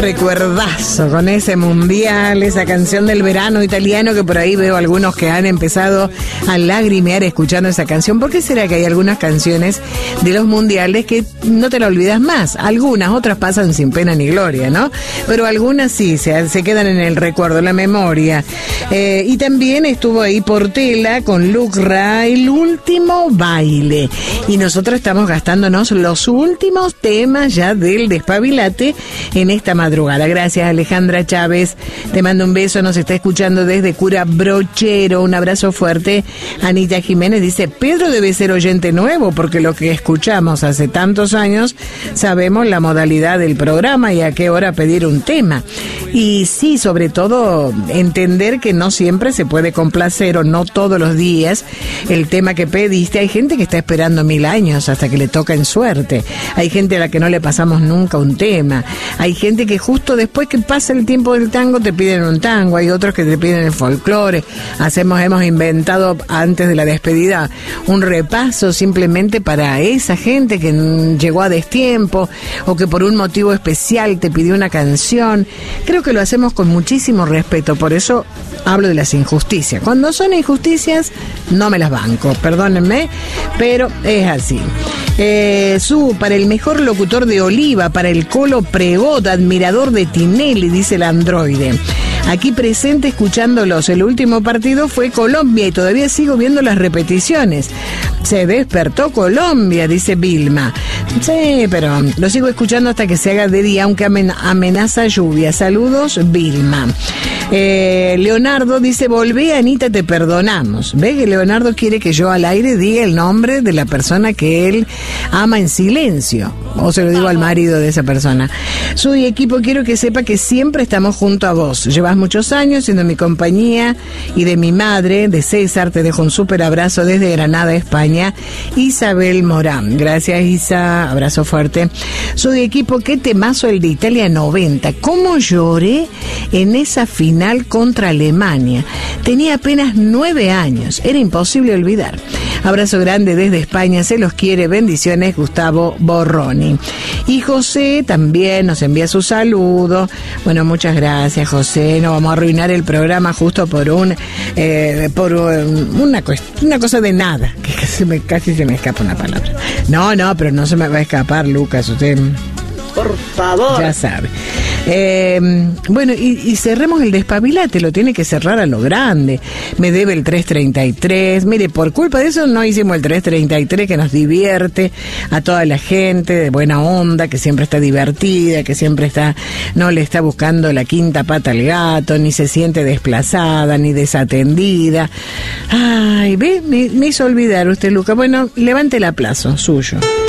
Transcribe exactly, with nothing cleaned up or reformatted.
recuerdazo con ese mundial, esa canción del verano italiano, que por ahí veo algunos que han empezado a lagrimear escuchando esa canción. ¿Por qué será que hay algunas canciones de los mundiales que no te la olvidas más? Algunas, otras pasan sin pena ni gloria, ¿no? Pero algunas sí, se, se quedan en el recuerdo, en la memoria. Eh, y también estuvo ahí Portela con Lucra, El último baile. Y nosotros estamos gastándonos los últimos temas ya del Despabilate en esta madrugada. Gracias, Alejandra Chávez, te mando un beso, nos está escuchando desde Cura Brochero, un abrazo fuerte. Anita Jiménez dice, Pedro debe ser oyente nuevo, porque lo que escuchamos hace tantos años, sabemos la modalidad del programa y a qué hora pedir un tema. Y sí, sobre todo, entender que no siempre se puede complacer, o no todos los días, el tema que pediste. Hay gente que está esperando mil años hasta que le toca en suerte. Hay gente a la que no le pasamos nunca un tema. Hay gente que justo después que pasa el tiempo del tango te piden un tango. Hay otros que te piden el folclore. Hacemos, hemos inventado antes de la despedida un repaso simplemente para esa gente que llegó a destiempo o que por un motivo especial te pidió una canción. Creo que lo hacemos con muchísimo respeto, por eso hablo de las injusticias. Cuando son injusticias, no me las banco, perdónenme, pero es así. Eh, su, para el mejor locutor de Oliva, para el Colo Pregot, admirador de Tinelli, dice el androide. Aquí presente escuchándolos. El último partido fue Colombia y todavía sigo viendo las repeticiones. Se despertó Colombia, dice Vilma. Sí, pero lo sigo escuchando hasta que se haga de día, aunque amenaza lluvia. Saludos, Vilma. Eh, Leonardo dice, volvé, Anita, te perdonamos. Ve que Leonardo quiere que yo al aire diga el nombre de la persona que él ama en silencio. O se lo digo al marido de esa persona. Soy equipo, quiero que sepa que siempre estamos junto a vos. Llevas muchos años siendo mi compañía y de mi madre, de César. Te dejo un súper abrazo desde Granada, España. Isabel Morán. Gracias, Isa. Abrazo fuerte. Soy equipo, qué temazo el de Italia noventa. ¿Cómo lloré en esa final contra Alemania? Tenía apenas nueve años. Era imposible olvidar. Abrazo grande desde España. Se los quiere. Bendiciones, Gustavo Borroni. Y José también nos envía su saludo. Bueno, muchas gracias, José. No vamos a arruinar el programa justo por un eh, por un, una, una cosa de nada. Que casi, me, casi se me escapa una palabra. No, no, pero no se me va a escapar, Lucas. Usted, por favor. Ya sabe. Eh, bueno, y, y cerremos el Despabilate, lo tiene que cerrar a lo grande. Me debe el tres treinta y tres. Mire, por culpa de eso no hicimos el tres treinta y tres, que nos divierte a toda la gente de buena onda, que siempre está divertida, que siempre está, no le está buscando la quinta pata al gato, ni se siente desplazada, ni desatendida. Ay, ve, me, me hizo olvidar usted, Luca. Bueno, levante el aplauso suyo.